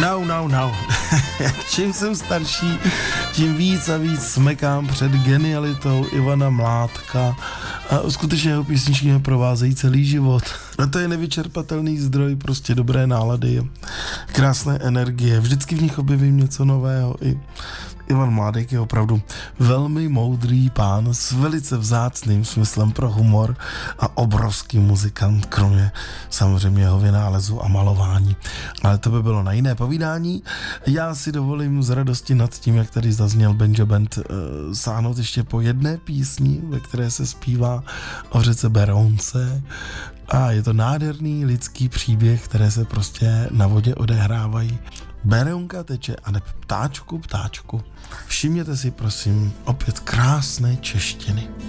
No. Čím jsem starší, tím víc a víc smekám před genialitou Ivana Mládka a skutečně jeho písničky mě provázejí celý život. A to je nevyčerpatelný zdroj prostě dobré nálady, krásné energie, vždycky v nich objevím něco nového. I Ivan Mládek je opravdu velmi moudrý pán s velice vzácným smyslem pro humor a obrovský muzikant, kromě samozřejmě jeho vynálezu a malování. Ale to by bylo na jiné povídání. Já si dovolím z radosti nad tím, jak tady zazněl Banjo Band, sáhnout ještě po jedné písni, ve které se zpívá o řece Berounce. A je to nádherný lidský příběh, které se prostě na vodě odehrávají. Berounka teče a ptáčku. Všimněte si prosím opět krásné češtiny.